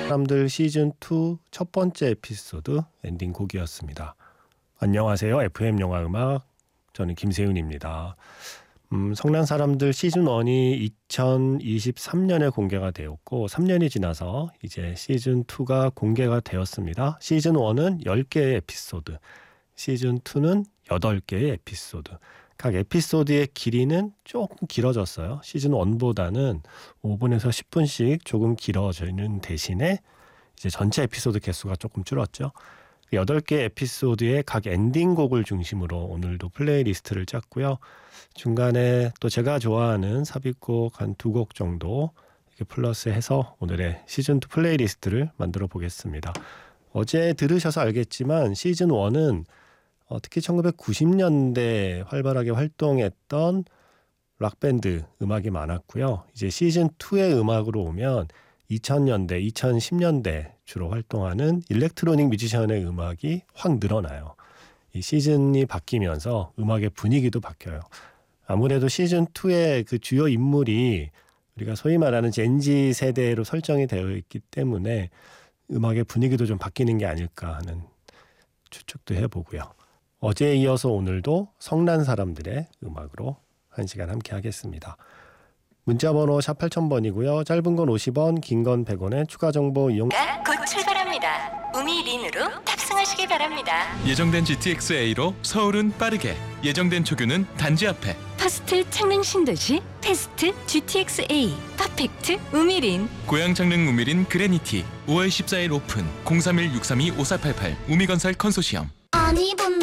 사람들 시즌2 첫 번째 에피소드 엔딩 곡이었습니다. 안녕하세요. FM 영화음악 저는 김세윤입니다. 성난 사람들 시즌1이 2023년에 공개가 되었고 3년이 지나서 이제 시즌2가 공개가 되었습니다. 시즌1은 10개의 에피소드, 시즌2는 8개의 에피소드. 각 에피소드의 길이는 조금 길어졌어요. 시즌1보다는 5분에서 10분씩 조금 길어지는 대신에 이제 전체 에피소드 개수가 조금 줄었죠. 8개 에피소드의 각 엔딩곡을 중심으로 오늘도 플레이리스트를 짰고요. 중간에 또 제가 좋아하는 삽입곡 한 2곡 정도 이렇게 플러스해서 오늘의 시즌2 플레이리스트를 만들어 보겠습니다. 어제 들으셔서 알겠지만 시즌1은 특히 1990년대 활발하게 활동했던 락밴드 음악이 많았고요. 이제 시즌2의 음악으로 오면 2000년대, 2010년대 주로 활동하는 일렉트로닉 뮤지션의 음악이 확 늘어나요. 이 시즌이 바뀌면서 음악의 분위기도 바뀌어요. 아무래도 시즌2의 그 주요 인물이 우리가 소위 말하는 젠지 세대로 설정이 되어 있기 때문에 음악의 분위기도 좀 바뀌는 게 아닐까 하는 추측도 해보고요. 어제에 이어서 오늘도 성난 사람들의 음악으로 1시간 함께 하겠습니다. 문자번호 샵 8000번이고요. 짧은 건 50원, 긴 건 100원에 추가 정보 이용. 곧 출발합니다. 우미린으로 탑승하시기 바랍니다. 예정된 GTX-A로 서울은 빠르게, 예정된 초규는 단지 앞에. 퍼스트 창릉 신도시 패스트 GTX-A 퍼펙트 우미린. 고양 창릉 우미린 그레니티 5월 14일 오픈. 031-632-5488 우미건설 컨소시엄. 아니 본